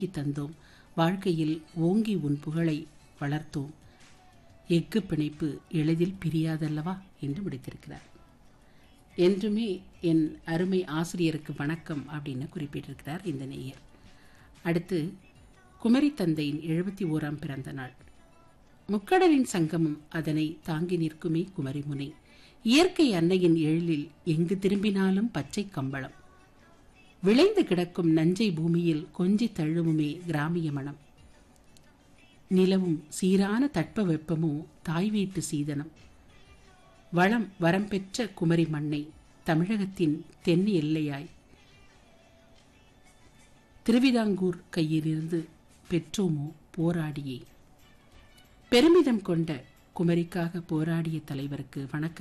தந்தோம், வாழ்க்கையில் ஓங்கி உன் புகழை வளர்த்தோம், எஃகு பிணைப்பு எளிதில் பிரியாதல்லவா என்று முடித்திருக்கிறார். என்றுமே என் அருமை ஆசிரியருக்கு வணக்கம் அப்படின்னு குறிப்பிட்டிருக்கிறார் இந்த நேயர். அடுத்து குமரி தந்தையின் 71ஆம் பிறந்த நாள். முக்கடலின் சங்கமம் அதனை தாங்கி நிற்குமே குமரிமுனை, இயற்கை அன்னையின் எழிலில் எங்கு திரும்பினாலும் பச்சை கம்பளம், விளைந்து கிடக்கும் நஞ்சை பூமியில் கொஞ்சி தழுவுமே கிராமிய மனம், நிலவும் சீரான தட்ப வெப்பமோ தாய் வீட்டு சீதனம், வளம் வரம் பெற்ற குமரி மண்ணை தமிழகத்தின் தென் எல்லையாய் திருவிதாங்கூர் கையிலிருந்து பெற்றோமோ போராடியே. பெருமிதம் கொண்ட குமரிக்காக போராடிய தலைவருக்கு வணக்கம்